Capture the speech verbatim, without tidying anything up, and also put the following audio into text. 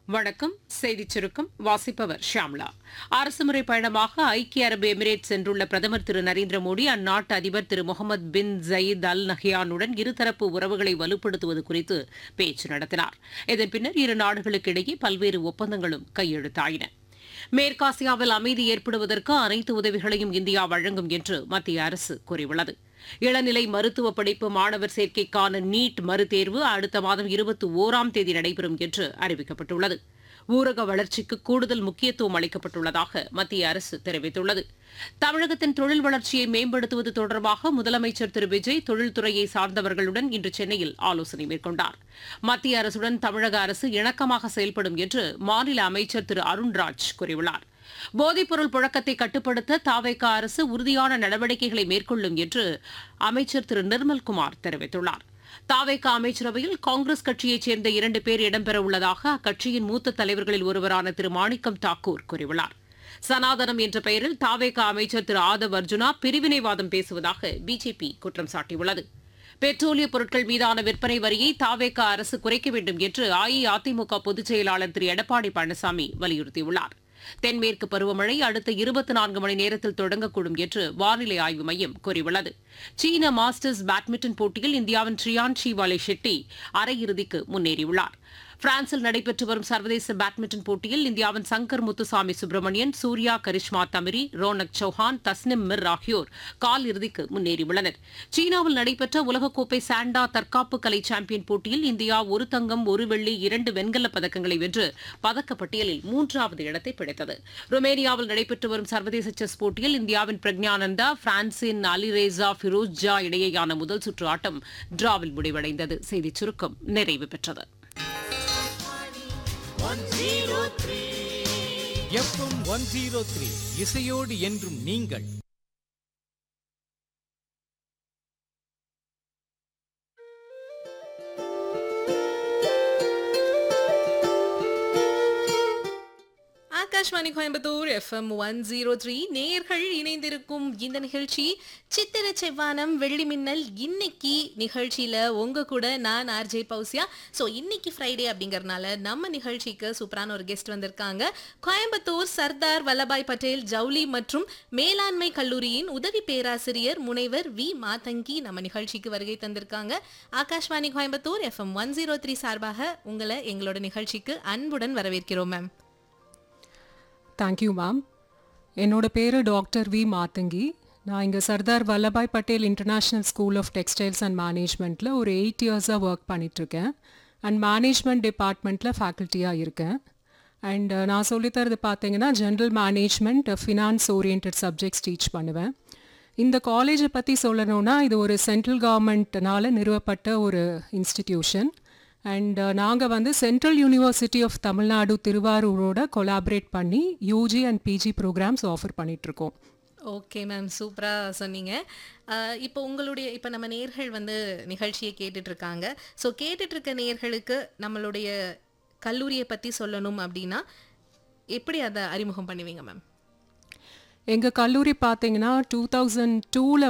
வணக்கம். செய்திச் சுருக்கம் வாசிப்பவர் ஷியாம்லா. அரசுமுறை பயணமாக ஐக்கிய அரபு எமிரேட் சென்றுள்ள பிரதமர் திரு நரேந்திர மோடி அந்நாட்டு அதிபர் திரு முகமது பின் ஜயீத் அல் நஹ்யானுடன் இருதரப்பு உறவுகளை வலுப்படுத்துவது குறித்து பேச்சு நடத்தினார். இதன் பின்னர் இரு நாடுகளுக்கு இடையே பல்வேறு ஒப்பந்தங்களும் கையெழுத்தாயின. மேற்காசியாவில் அமைதி ஏற்படுவதற்கு அனைத்து உதவிகளையும் இந்தியா வழங்கும் என்று மத்திய அரசு கூறியுள்ளது. இளநிலை மருத்துவ படிப்பு மாணவர் சேர்க்கைக்கான நீட் மறுதேர்வு அடுத்த மாதம் இருபத்தி ஓராம் தேதி நடைபெறும் என்று அறிவிக்கப்பட்டுள்ளது. ஊரக வளர்ச்சிக்கு கூடுதல் முக்கியத்துவம் அளிக்கப்பட்டுள்ளதாக மத்திய அரசு தெரிவித்துள்ளது. தமிழகத்தின் தொழில் வளர்ச்சியை மேம்படுத்துவது தொடர்பாக முதலமைச்சர் திரு விஜய் தொழில்துறையை சார்ந்தவர்களுடன் இன்று சென்னையில் ஆலோசனை மேற்கொண்டார். மத்திய அரசுடன் தமிழக அரசு இணக்கமாக செயல்படும் என்று மாநில அமைச்சர் திரு அருண்ராஜ் கூறியுள்ளார். போதைப்பொருள் புழக்கத்தை கட்டுப்படுத்த தாவேக அரசு உறுதியான நடவடிக்கைகளை மேற்கொள்ளும் என்று அமைச்சர் திரு நிர்மல்குமார் தெரிவித்துள்ளார். தாவேக அமைச்சரவையில் காங்கிரஸ் கட்சியைச் சேர்ந்த இரண்டு பேர் இடம்பெறவுள்ளதாக அக்கட்சியின் மூத்த தலைவர்களில் ஒருவரான திரு மாணிக்கம் தாக்கூர் கூறியுள்ளார். சனாதனம் என்ற பெயரில் தாவேக அமைச்சர் திரு ஆதவ் அர்ஜுனா பிரிவினைவாதம் பேசுவதாக பிஜேபி குற்றம் சாட்டியுள்ளது. பெட்ரோலிய பொருட்கள் மீதான விற்பனை வரியை தாவேக அரசு குறைக்க வேண்டும் என்று அஇஅதிமுக பொதுச் செயலாளர் திரு எடப்பாடி பழனிசாமி வலியுறுத்தியுள்ளார். தென்மேற்கு பருவமழை அடுத்த இருபத்தி நான்கு மணி நேரத்தில் தொடங்கக்கூடும் என்று வானிலை ஆய்வு மையம் கூறியுள்ளது. சீன மாஸ்டர்ஸ் பேட்மிண்டன் போட்டியில் இந்தியாவின் ட்ரியான்ஷி வாலே ஷெட்டி அரையிறுதிக்கு முன்னேறியுள்ளார். பிரான்சில் நடைபெற்று வரும் சர்வதேச பேட்மிண்டன் போட்டியில் இந்தியாவின் சங்கர் முத்துசாமி சுப்பிரமணியன், சூர்யா கரிஷ்மா தமிரி, ரோனக் சௌஹான், தஸ்னிம் மிர் ஆகியோர் கால் இறுதிக்கு முன்னேறியுள்ளனர். சீனாவில் நடைபெற்ற உலகக்கோப்பை சாண்டா தற்காப்பு கலை சாம்பியன் போட்டியில் இந்தியா ஒரு தங்கம், ஒரு வெள்ளி, இரண்டு வெண்கலப் பதக்கங்களை வென்று பதக்கப்பட்டியலில் மூன்றாவது இடத்தை பிடித்தது. ருமேனியாவில் நடைபெற்று வரும் சர்வதேச செஸ் போட்டியில் இந்தியாவின் பிரக்ஞானந்தா, பிரான்சின் அலிரேசா ஃபிரோஸ்ஜா இடையேயான முதல் சுற்று ஆட்டம் டிராவில் முடிவடைந்தது. செய்திச் சுருக்கம் நிறைவு பெற்றது. எஃப்எம் ஒன் ஜீரோ த்ரீ இசையோடு என்றும் நீங்கள். Akashvani Coimbatore FM one zero three நேயர்கள் இணைந்திருக்கும் இந்த நிகழ்ச்சி சித்திர செவ்வானம் வெள்ளி மின்னல். இன்னைக்கு நிகழ்ச்சியில உங்க கூட நான் ஆர்ஜே பௌசியா. ஸோ இன்னைக்கு ஃப்ரைடே அப்படிங்கறதுனால நம்ம நிகழ்ச்சிக்கு சூப்பரான ஒரு கெஸ்ட் வந்திருக்காங்க. கோயம்புத்தூர் சர்தார் வல்லபாய் பட்டேல் ஜவுளி மற்றும் மேலாண்மை கல்லூரியின் உதவி பேராசிரியர் முனைவர் வி மாதங்கி நம்ம நிகழ்ச்சிக்கு வருகை தந்திருக்காங்க. Akashvani Coimbatore FM one zero three சார்பாக உங்களை எங்களோட நிகழ்ச்சிக்கு அன்புடன் வரவேற்கிறோம் மேம். Thank you ma'am. என்னோட பேர் டாக்டர் வி மாத்தங்கி. நான் இங்கே Sardar Vallabhbhai Patel international school of textiles and மேனேஜ்மெண்ட்டில் ஒரு எயிட் இயர்ஸாக ஒர்க் பண்ணிகிட்ருக்கேன். அண்ட் மேனேஜ்மெண்ட் டிபார்ட்மெண்ட்டில் ஃபேக்கல்ட்டியாக இருக்கேன். அண்ட் நான் சொல்லித்தரது பார்த்தீங்கன்னா general management, finance orient subjects teach பண்ணுவேன். இந்த காலேஜை பற்றி சொல்லணுன்னா இது ஒரு சென்ட்ரல் கவர்மெண்ட்னால் நிறுவப்பட்ட ஒரு இன்ஸ்டிடியூஷன். அண்ட் நாங்கள் வந்து central university of Tamil Nadu திருவாரூரோட collaborate பண்ணி UG and PG programs offer பண்ணிகிட்ருக்கோம். ஓகே மேம், சூப்பராக சொன்னீங்க. இப்போ உங்களுடைய இப்போ நம்ம நேர்கள் வந்து நிகழ்ச்சியை கேட்டுட்ருக்காங்க. ஸோ கேட்டுட்ருக்க நேர்களுக்கு நம்மளுடைய கல்லூரியை பற்றி சொல்லணும் அப்படின்னா எப்படி அதை அறிமுகம் பண்ணுவீங்க மேம்? எங்கள் கல்லூரி பார்த்தீங்கன்னா டூ தௌசண்ட் டூவில்